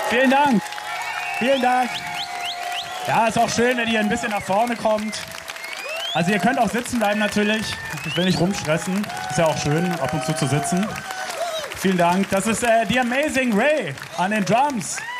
Vielen Dank. Vielen Dank. Ja, ist auch schön, wenn ihr ein bisschen nach vorne kommt. Also ihr könnt auch sitzen bleiben natürlich. Ich will nicht rumstressen. Ist ja auch schön, ab und zu sitzen. Vielen Dank. Das ist The Amazing Ray an den Drums.